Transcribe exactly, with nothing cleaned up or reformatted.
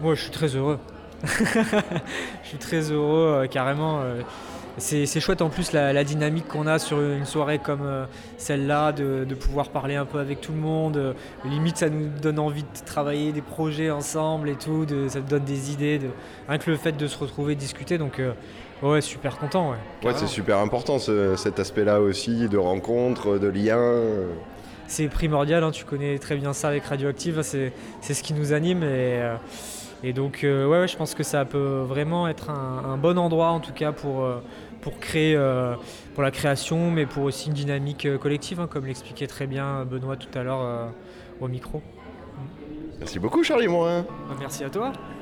Moi, je suis très heureux. Je suis très heureux, euh, carrément. euh, C'est, c'est chouette en plus la, la dynamique qu'on a sur une soirée comme euh, celle-là, de, de pouvoir parler un peu avec tout le monde. euh, limite, ça nous donne envie de travailler des projets ensemble et tout. De, ça te donne des idées. De, rien que le fait de se retrouver, discuter. Donc, euh, ouais, super content, ouais, Ouais, c'est carrément. super important ce- cet aspect-là aussi, de rencontre, de lien. euh. C'est primordial, hein, tu connais très bien ça avec Radioactive. Hein, c'est, c'est ce qui nous anime. Et, euh, Et donc, euh, ouais, ouais, je pense que ça peut vraiment être un, un bon endroit, en tout cas, pour, euh, pour créer, euh, pour la création, mais pour aussi une dynamique euh, collective, hein, comme l'expliquait très bien Benoît tout à l'heure euh, au micro. Merci beaucoup, Charlie Morin. Merci à toi.